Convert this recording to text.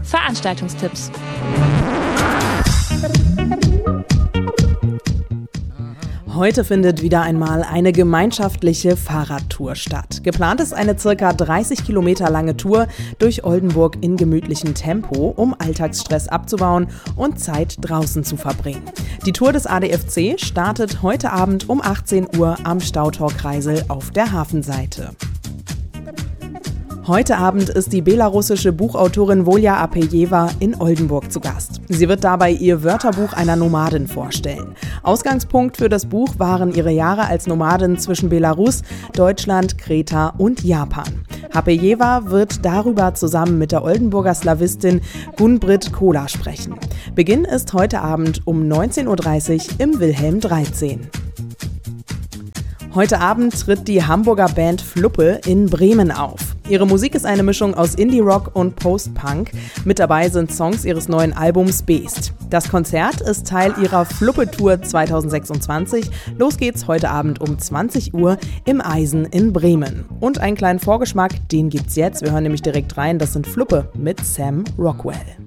Veranstaltungstipps. Heute findet wieder einmal eine gemeinschaftliche Fahrradtour statt. Geplant ist eine ca. 30 Kilometer lange Tour durch Oldenburg in gemütlichem Tempo, um Alltagsstress abzubauen und Zeit draußen zu verbringen. Die Tour des ADFC startet heute Abend um 18 Uhr am Stautor-Kreisel auf der Hafenseite. Heute Abend ist die belarussische Buchautorin Volja Apejeva in Oldenburg zu Gast. Sie wird dabei ihr Wörterbuch einer Nomadin vorstellen. Ausgangspunkt für das Buch waren ihre Jahre als Nomadin zwischen Belarus, Deutschland, Kreta und Japan. Apejeva wird darüber zusammen mit der Oldenburger Slawistin Gunbritt Kola sprechen. Beginn ist heute Abend um 19.30 Uhr im Wilhelm 13. Heute Abend tritt die Hamburger Band Fluppe in Bremen auf. Ihre Musik ist eine Mischung aus Indie-Rock und Post-Punk. Mit dabei sind Songs ihres neuen Albums Beast. Das Konzert ist Teil ihrer Fluppe-Tour 2026. Los geht's heute Abend um 20 Uhr im Eisen in Bremen. Und einen kleinen Vorgeschmack, den gibt's jetzt. Wir hören nämlich direkt rein. Das sind Fluppe mit Sam Rockwell.